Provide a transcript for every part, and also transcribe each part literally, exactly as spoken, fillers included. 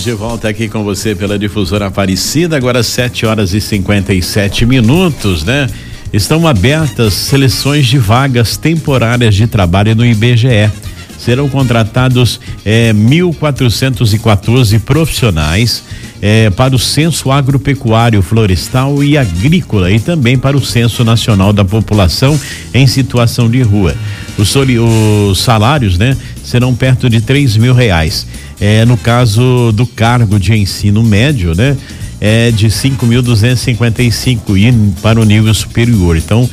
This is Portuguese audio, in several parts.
de volta aqui com você pela Difusora Aparecida, agora sete horas e cinquenta e sete minutos, né? Estão abertas seleções de vagas temporárias de trabalho no I B G E. Serão contratados eh, mil quatrocentos e quatorze profissionais eh, para o Censo Agropecuário, Florestal e Agrícola e também para o Censo Nacional da População em Situação de Rua. Os, os salários, né, serão perto de três mil reais. É, no caso do cargo de ensino médio, né, é de cinco mil duzentos e cinquenta e cinco e para o nível superior. Então,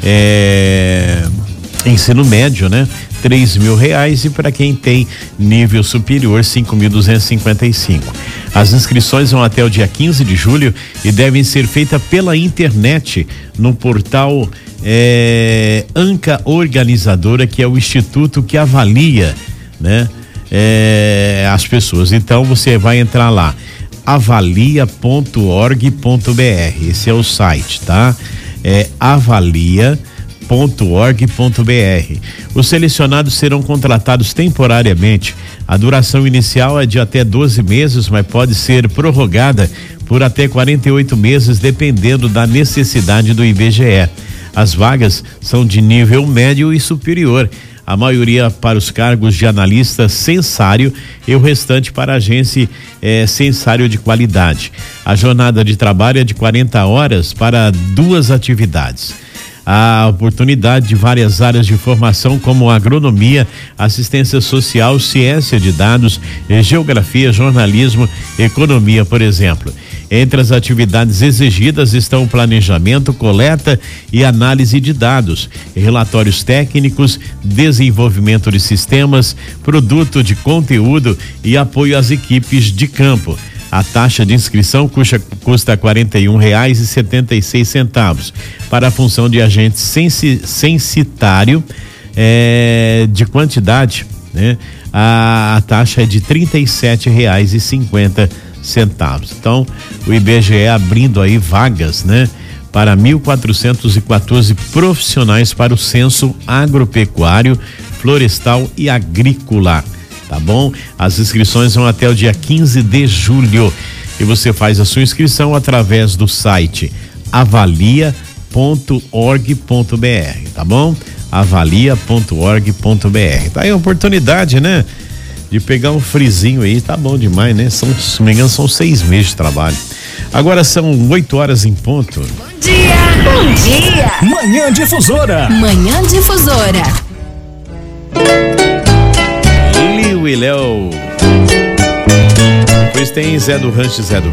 é, ensino médio, né, três mil reais e para quem tem nível superior cinco mil duzentos e cinquenta e cinco. As inscrições vão até o dia quinze de julho e devem ser feitas pela internet no portal é, ANCA Organizadora, que é o instituto que avalia, né, é, as pessoas. Então você vai entrar lá, avalia ponto org ponto br, esse é o site, tá? É avalia ponto org ponto br. Os selecionados serão contratados temporariamente. A duração inicial é de até doze meses, mas pode ser prorrogada por até quarenta e oito meses, dependendo da necessidade do I B G E. As vagas são de nível médio e superior. A maioria para os cargos de analista censário e o restante para agência eh, censário de qualidade. A jornada de trabalho é de quarenta horas para duas atividades. A oportunidade de várias áreas de formação como agronomia, assistência social, ciência de dados, geografia, jornalismo, economia, por exemplo. Entre as atividades exigidas estão planejamento, coleta e análise de dados, relatórios técnicos, desenvolvimento de sistemas, produto de conteúdo e apoio às equipes de campo. A taxa de inscrição custa, custa quarenta e um reais e setenta e seis centavos. Para a função de agente censi, censitário é, de quantidade, né? A, a taxa é de trinta e sete reais e cinquenta centavos. Então, o I B G E abrindo aí vagas, né, para mil quatrocentos e quatorze profissionais para o Censo Agropecuário, Florestal e Agrícola. Tá bom? As inscrições vão até o dia quinze de julho e você faz a sua inscrição através do site avalia ponto org ponto br, tá bom? avalia ponto org ponto br. Tá aí a oportunidade, né, de pegar um frizinho aí, tá bom demais, né? São, se não me engano, são seis meses de trabalho. Agora são oito horas em ponto. Bom dia! Bom dia! Manhã Difusora. Manhã Difusora. Liu e Léo. Depois tem Zé do Rancho e Zé do